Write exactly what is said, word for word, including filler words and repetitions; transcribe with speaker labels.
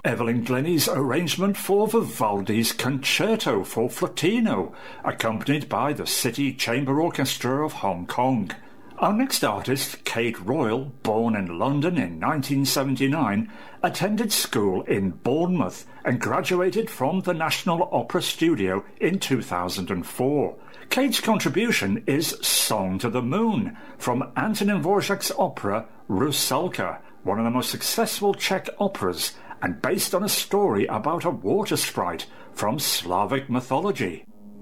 Speaker 1: Evelyn Glennie's arrangement for Vivaldi's Concerto for Flutino, accompanied by the City Chamber Orchestra of Hong Kong. Our next artist, Kate Royal, born in London in nineteen seventy-nine, attended school in Bournemouth and graduated from the National Opera Studio in two thousand four. Kate's contribution is Song to the Moon from Antonin Dvorak's opera Rusalka, one of the most successful Czech operas and based on a story about a water sprite from Slavic mythology.